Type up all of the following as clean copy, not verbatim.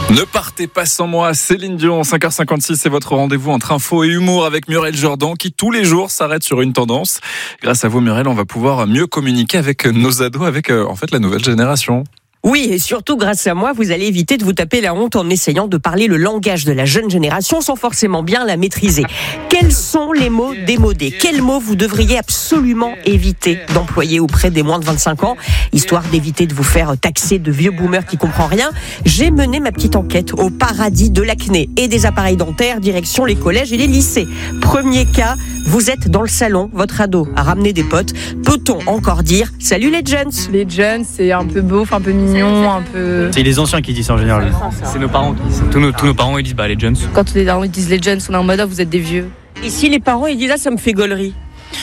Ne partez pas sans moi, Céline Dion, 5h56, c'est votre rendez-vous entre info et humour avec Muriel Jourdan qui tous les jours s'arrête sur une tendance. Grâce à vous Muriel, on va pouvoir mieux communiquer avec nos ados, avec la nouvelle génération. Oui, et surtout grâce à moi, vous allez éviter de vous taper la honte en essayant de parler le langage de la jeune génération sans forcément bien la maîtriser. Quels sont les mots démodés ? Quels mots vous devriez absolument éviter d'employer auprès des moins de 25 ans, histoire d'éviter de vous faire taxer de vieux boomers qui comprennent rien ? J'ai mené ma petite enquête au paradis de l'acné et des appareils dentaires, direction les collèges et les lycées. Premier cas, vous êtes dans le salon, votre ado a ramené des potes. Peut-on encore dire « Salut les jeunes » ? Les jeunes, c'est un peu beauf, un peu mignon, un peu... C'est les anciens qui disent ça en général. C'est nos parents qui disent ça. Tous nos parents ils disent les jeunes. Quand les parents disent les jeunes, on est en mode vous êtes des vieux. Et si les parents ils disent « Ah, ça me fait gaulerie » ?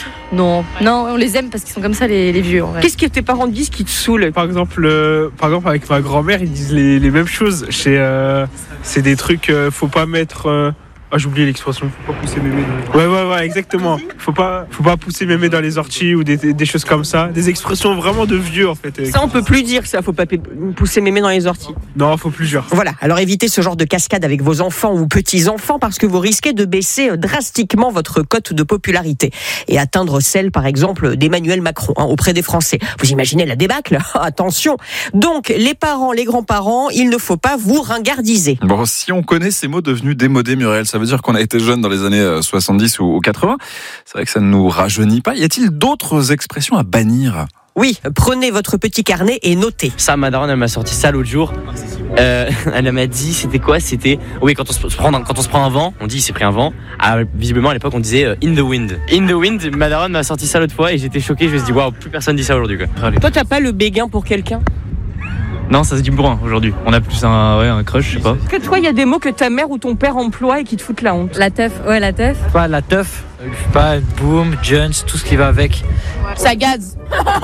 Non, on les aime parce qu'ils sont comme ça les vieux. En vrai. Qu'est-ce que tes parents disent qui te saoule ? Par exemple, avec ma grand-mère, ils disent les mêmes choses. C'est des trucs, faut pas mettre... j'ai oublié l'expression, faut pas pousser mémé dans les... Ouais, exactement. Faut pas pousser mémé dans les orties ou des choses comme ça. Des expressions vraiment de vieux, en fait. Ça, on peut plus dire ça, faut pas pousser mémé dans les orties. Non, faut plus dire. Voilà, alors évitez ce genre de cascade avec vos enfants ou petits-enfants parce que vous risquez de baisser drastiquement votre cote de popularité et atteindre celle, par exemple, d'Emmanuel Macron auprès des Français. Vous imaginez la débâcle ? Attention. Donc, les parents, les grands-parents, il ne faut pas vous ringardiser. Bon, si on connaît ces mots devenus démodés, Muriel, ça veut dire qu'on a été jeune dans les années 70 ou 80. C'est vrai que ça ne nous rajeunit pas. Y a-t-il d'autres expressions à bannir ? Oui, prenez votre petit carnet et notez. Ça, ma daronne, elle m'a sorti ça l'autre jour. Elle m'a dit, c'était quoi ? C'était, oui, quand on se prend un vent, on dit il s'est pris un vent. Visiblement, à l'époque, on disait in the wind. In the wind, ma daronne m'a sorti ça l'autre fois et j'étais choqué. Je me suis dit, waouh, plus personne dit ça aujourd'hui, quoi. Toi, t'as pas le béguin pour quelqu'un ? Non, ça se dit bourrin aujourd'hui. On a plus un crush, je sais pas. Est-ce que toi, il y a des mots que ta mère ou ton père emploie et qui te foutent la honte ? La teuf, ouais, la teuf. Pas la teuf, pas boom, Jones, tout ce qui va avec. Ça gaze.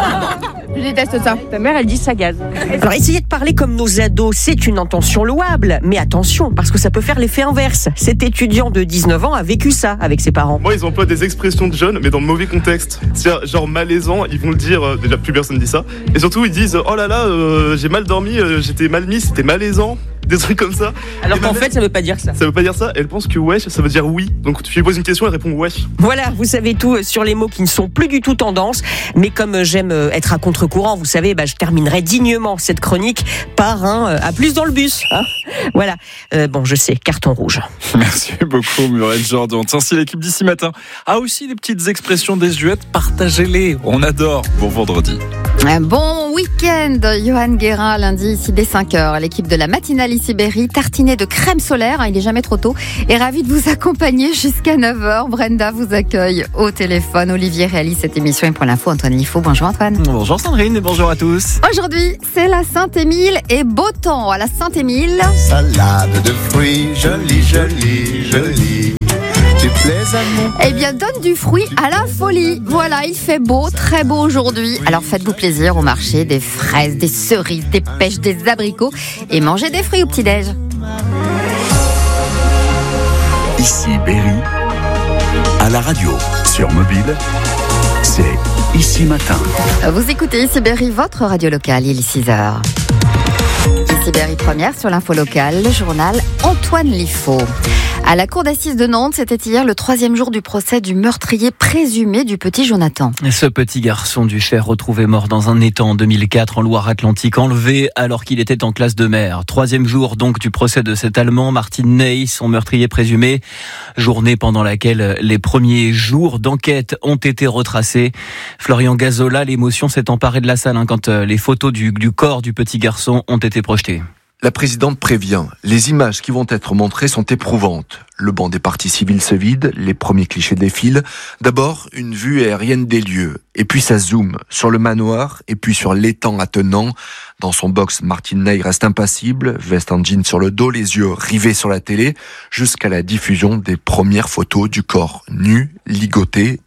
Je déteste ça. Ta mère, elle dit ça gaze. Alors, essayez de parler comme nos ados, c'est une intention louable. Mais attention, parce que ça peut faire l'effet inverse. Cet étudiant de 19 ans a vécu ça avec ses parents. Moi, ils emploient des expressions de jeunes, mais dans le mauvais contexte. C'est-à-dire, genre malaisant, ils vont le dire, déjà plus personne dit ça. Et surtout, ils disent, oh là là, j'ai mal dormi, j'étais mal mis, c'était malaisant. Des trucs comme ça. Alors qu'en fait, ça veut pas dire ça. Ça veut pas dire ça. Elle pense que wesh, ça veut dire oui. Donc tu lui poses une question, elle répond wesh. Voilà, vous savez tout sur les mots qui ne sont plus du tout tendance. Mais comme j'aime être à contre-courant, vous savez, je terminerai dignement cette chronique par un à plus dans le bus. Hein, voilà. Bon, je sais, carton rouge. Merci beaucoup, Muriel Jourdan. Tiens, si l'équipe d'ici matin a aussi des petites expressions désuètes, partagez-les. On adore. Bon vendredi. Un bon week-end, Johan Guérin, lundi, ici dès 5h. L'équipe de la matinale ici Berry, tartinée de crème solaire, il est jamais trop tôt, est ravie de vous accompagner jusqu'à 9h. Brenda vous accueille au téléphone. Olivier réalise cette émission et pour l'info, Antoine Liffaut. Bonjour Antoine. Bonjour Sandrine et bonjour à tous. Aujourd'hui, c'est la Saint-Émile et beau temps à la Saint-Émile. Salade de fruits, jolie. Tu plais à mon... Eh bien, donne du fruit à la folie. Voilà, il fait beau, très beau aujourd'hui. Alors faites-vous plaisir au marché, des fraises, des cerises, des pêches, des abricots et mangez des fruits au petit-déj. Ici Berry, à la radio, sur mobile, c'est Ici Matin. Vous écoutez Ici Berry, votre radio locale, il est 6h. Ici Berry première sur l'info locale, le journal Antoine Liffaut. À la cour d'assises de Nantes, c'était hier le 3e jour du procès du meurtrier présumé du petit Jonathan. Ce petit garçon du Cher retrouvé mort dans un étang en 2004 en Loire-Atlantique, enlevé alors qu'il était en classe de mer. 3e jour donc du procès de cet Allemand, Martin Ney, son meurtrier présumé. Journée pendant laquelle les premiers jours d'enquête ont été retracés. Florian Gazzola, l'émotion s'est emparée de la salle quand les photos du corps du petit garçon ont été projetées. La présidente prévient, les images qui vont être montrées sont éprouvantes. Le banc des parties civiles se vide, les premiers clichés défilent. D'abord, une vue aérienne des lieux. Et puis ça zoome sur le manoir et puis sur l'étang attenant. Dans son box, Martin Ney reste impassible, veste en jean sur le dos, les yeux rivés sur la télé, jusqu'à la diffusion des premières photos du corps nu, ligoté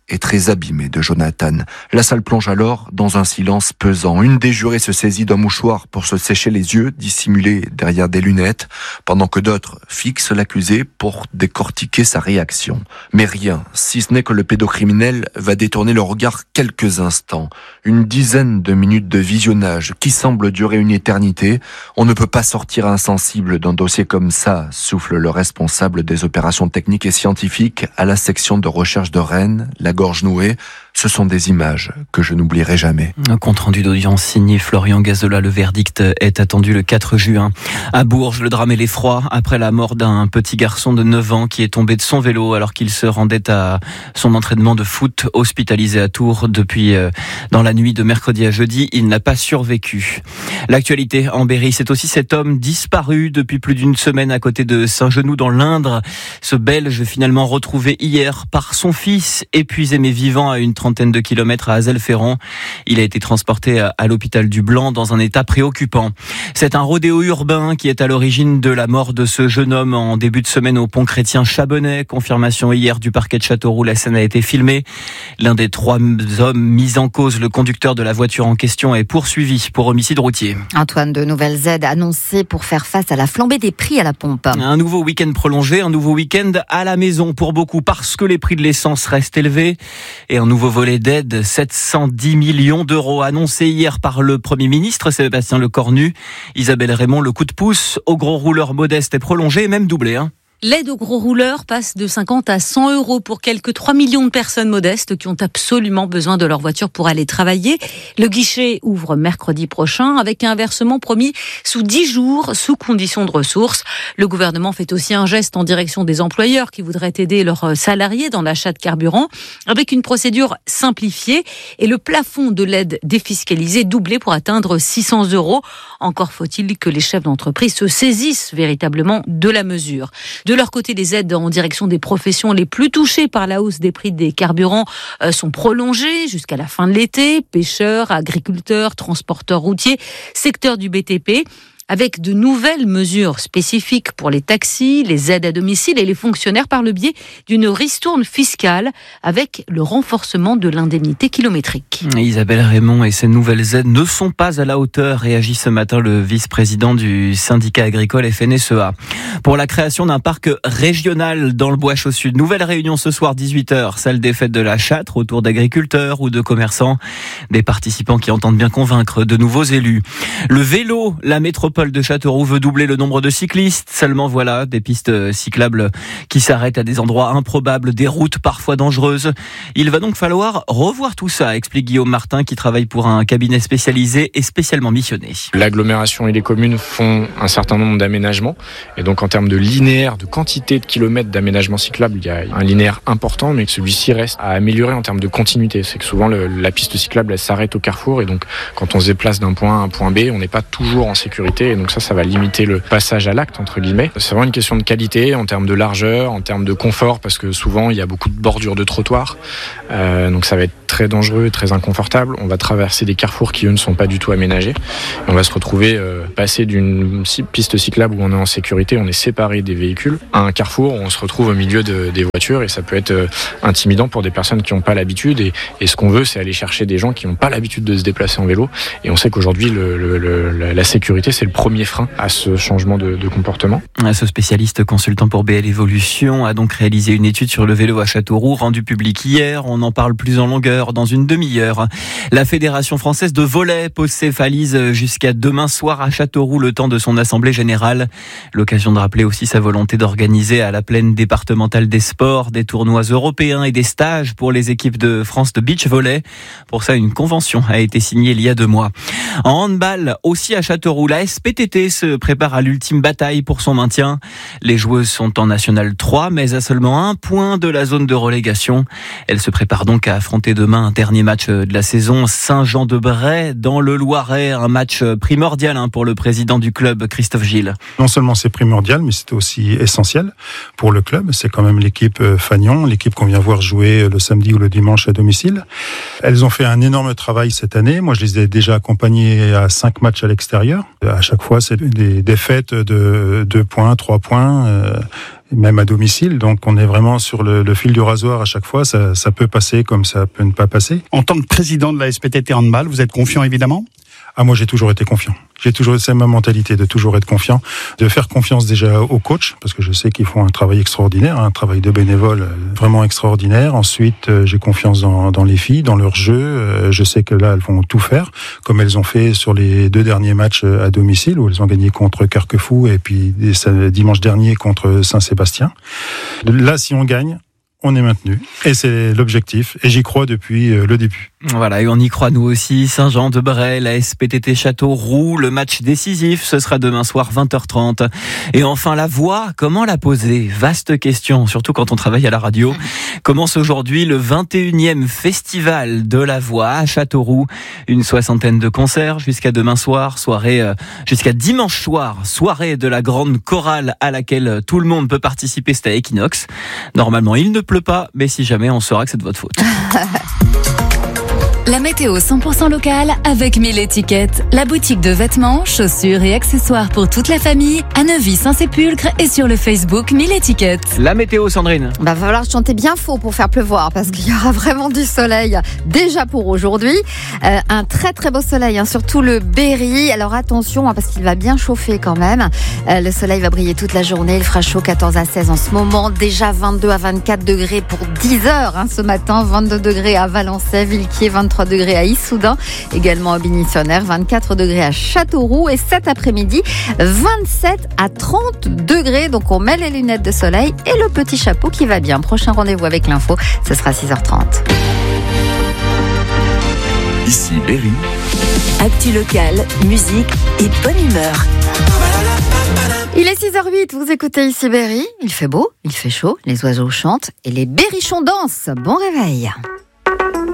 et très abîmée de Jonathan. La salle plonge alors dans un silence pesant. Une des jurées se saisit d'un mouchoir pour se sécher les yeux, dissimulés derrière des lunettes, pendant que d'autres fixent l'accusé pour décortiquer sa réaction. Mais rien, si ce n'est que le pédocriminel va détourner le regard quelques instants. Une dizaine de minutes de visionnage qui semble durer une éternité. On ne peut pas sortir insensible d'un dossier comme ça, souffle le responsable des opérations techniques et scientifiques à la section de recherche de Rennes, la gorge nouée. Ce sont des images que je n'oublierai jamais. Un compte-rendu d'audience signé Florian Gazola. Le verdict est attendu le 4 juin. À Bourges, le drame et l'effroi après la mort d'un petit garçon de 9 ans qui est tombé de son vélo alors qu'il se rendait à son entraînement de foot, hospitalisé à Tours depuis dans la nuit de mercredi à jeudi. Il n'a pas survécu. L'actualité en Berry, c'est aussi cet homme disparu depuis plus d'une semaine à côté de Saint-Genoux dans l'Indre. Ce Belge finalement retrouvé hier par son fils, épuisé mais vivant à une trentaine de kilomètres à Azelferrand. Il a été transporté à l'hôpital du Blanc dans un état préoccupant. C'est un rodéo urbain qui est à l'origine de la mort de ce jeune homme en début de semaine au pont chrétien Chabonnet. Confirmation hier du parquet de Châteauroux. La scène a été filmée. L'un des 3 hommes mis en cause, le conducteur de la voiture en question, est poursuivi pour homicide routier. Antoine, de nouvelles aides annoncées pour faire face à la flambée des prix à la pompe. Un nouveau week-end prolongé, un nouveau week-end à la maison pour beaucoup parce que les prix de l'essence restent élevés. Et un nouveau volet d'aide, 710 millions d'euros annoncé hier par le Premier ministre Sébastien Lecornu. Isabelle Raymond, le coup de pouce aux gros rouleurs modestes est prolongé et même doublé. L'aide aux gros rouleurs passe de 50 à 100 euros pour quelques 3 millions de personnes modestes qui ont absolument besoin de leur voiture pour aller travailler. Le guichet ouvre mercredi prochain avec un versement promis sous 10 jours, sous condition de ressources. Le gouvernement fait aussi un geste en direction des employeurs qui voudraient aider leurs salariés dans l'achat de carburant avec une procédure simplifiée et le plafond de l'aide défiscalisée doublé pour atteindre 600 euros. Encore faut-il que les chefs d'entreprise se saisissent véritablement de la mesure. De leur côté, les aides en direction des professions les plus touchées par la hausse des prix des carburants sont prolongées jusqu'à la fin de l'été. Pêcheurs, agriculteurs, transporteurs routiers, secteur du BTP. Avec de nouvelles mesures spécifiques pour les taxis, les aides à domicile et les fonctionnaires par le biais d'une ristourne fiscale avec le renforcement de l'indemnité kilométrique. Isabelle Raymond et ces nouvelles aides ne sont pas à la hauteur, réagit ce matin le vice-président du syndicat agricole FNSEA. Pour la création d'un parc régional dans le Bois-Chaussu, nouvelle réunion ce soir 18h, salle des fêtes de la Châtre autour d'agriculteurs ou de commerçants, des participants qui entendent bien convaincre de nouveaux élus. Le vélo, la métropole de Châteauroux veut doubler le nombre de cyclistes. Seulement voilà, des pistes cyclables qui s'arrêtent à des endroits improbables, des routes parfois dangereuses. Il va donc falloir revoir tout ça, explique Guillaume Martin qui travaille pour un cabinet spécialisé et spécialement missionné. L'agglomération et les communes font un certain nombre d'aménagements et donc en termes de linéaire, de quantité de kilomètres d'aménagement cyclable, il y a un linéaire important mais que celui-ci reste à améliorer en termes de continuité. C'est que souvent la piste cyclable elle s'arrête au carrefour et donc quand on se déplace d'un point A à un point B, on n'est pas toujours en sécurité. Et donc ça va limiter le passage à l'acte, entre guillemets. C'est vraiment une question de qualité, en termes de largeur, en termes de confort, parce que souvent, il y a beaucoup de bordures de trottoirs. Donc ça va être très dangereux, très inconfortable. On va traverser des carrefours qui, eux, ne sont pas du tout aménagés. Et on va se retrouver passer d'une piste cyclable où on est en sécurité, on est séparé des véhicules, à un carrefour où on se retrouve au milieu des voitures. Et ça peut être intimidant pour des personnes qui n'ont pas l'habitude. Et ce qu'on veut, c'est aller chercher des gens qui n'ont pas l'habitude de se déplacer en vélo. Et on sait qu'aujourd'hui, la sécurité, c'est le premier frein à ce changement de comportement. Ce spécialiste consultant pour BL Evolution a donc réalisé une étude sur le vélo à Châteauroux, rendue publique hier. On en parle plus en longueur dans une demi-heure. La Fédération française de volley pose ses valises jusqu'à demain soir à Châteauroux, le temps de son assemblée générale. L'occasion de rappeler aussi sa volonté d'organiser à la plaine départementale des sports des tournois européens et des stages pour les équipes de France de beach volley. Pour ça, une convention a été signée il y a 2 mois. En handball, aussi à Châteauroux, la SPTT se prépare à l'ultime bataille pour son maintien. Les joueuses sont en National 3, mais à seulement 1 point de la zone de relégation. Elles se préparent donc à affronter demain un dernier match de la saison, Saint-Jean-de-Bray, dans le Loiret. Un match primordial pour le président du club, Christophe Gilles. Non seulement c'est primordial, mais c'est aussi essentiel pour le club. C'est quand même l'équipe Fagnon, l'équipe qu'on vient voir jouer le samedi ou le dimanche à domicile. Elles ont fait un énorme travail cette année. Moi, je les ai déjà accompagnées à 5 matchs à l'extérieur. À chaque fois, c'est des défaites de 2 points, 3 points. même à domicile. Donc on est vraiment sur le fil du rasoir à chaque fois. Ça peut passer comme ça peut ne pas passer. En tant que président de la SPTT Handball, vous êtes confiant évidemment ? Ah, moi, j'ai toujours été confiant. C'est ma mentalité de toujours être confiant, de faire confiance déjà aux coachs, parce que je sais qu'ils font un travail extraordinaire, un travail de bénévole vraiment extraordinaire. Ensuite, j'ai confiance dans les filles, dans leur jeu. Je sais que là, elles vont tout faire, comme elles ont fait sur les 2 derniers matchs à domicile, où elles ont gagné contre Carquefou et puis dimanche dernier contre Saint-Sébastien. Là, si on gagne, on est maintenu. Et c'est l'objectif. Et j'y crois depuis le début. Voilà, et on y croit nous aussi. Saint-Jean-de-Bray, la SPTT Châteauroux, le match décisif, ce sera demain soir 20h30. Et enfin, la voix, comment la poser ? Vaste question, surtout quand on travaille à la radio. Commence aujourd'hui le 21e festival de la voix à Châteauroux. Une 60aine de concerts jusqu'à demain soir, jusqu'à dimanche soir, soirée de la grande chorale à laquelle tout le monde peut participer, c'est à Equinox. Normalement, il ne pleut pas, mais si jamais, on saura que c'est de votre faute. La météo 100% locale avec 1000 étiquettes. La boutique de vêtements, chaussures et accessoires pour toute la famille à Neuvy-Saint-Sépulcre et sur le Facebook 1000 étiquettes. La météo, Sandrine. Va falloir chanter bien faux pour faire pleuvoir parce qu'il y aura vraiment du soleil déjà pour aujourd'hui. Un très très beau soleil, surtout le Berry. Alors attention parce qu'il va bien chauffer quand même. Le soleil va briller toute la journée. Il fera chaud 14 à 16 en ce moment. Déjà 22 à 24 degrés pour 10 heures ce matin. 22 degrés à Valençay, Villequier, 23 degrés à Issoudun, également à Bigny-sur-Ner, 24 degrés à Châteauroux et cet après-midi, 27 à 30 degrés. Donc on met les lunettes de soleil et le petit chapeau qui va bien. Prochain rendez-vous avec l'info, ce sera 6h30. Ici Berry. Actu locale, musique et bonne humeur. Il est 6h08, vous écoutez Ici Berry. Il fait beau, il fait chaud, les oiseaux chantent et les berrichons dansent. Bon réveil.